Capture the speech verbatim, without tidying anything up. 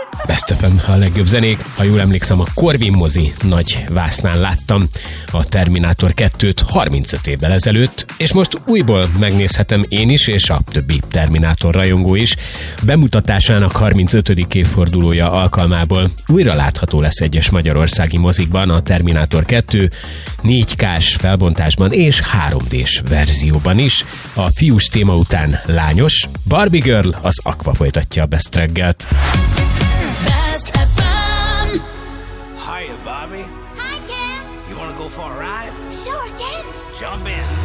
Best ef em, a legjobb zenék. Ha jól emlékszem, a Corvin mozi nagy vásznán láttam a Terminátor kettőt harmincöt évvel ezelőtt, és most újból megnézhetem én is, és a többi Terminátor rajongó is. Bemutatásának harmincötödik évfordulója alkalmából újra látható lesz egyes magyarországi mozikban a Terminátor kettő négy ká-s felbontásban és három dés verzióban is. A fiús téma után lányos, Barbie Girl az Aqua folytatja a Best reggelt. Best ef em. Hiya, Bobby. Hi, Ken. You wanna go for a ride? Sure, Ken. Jump in.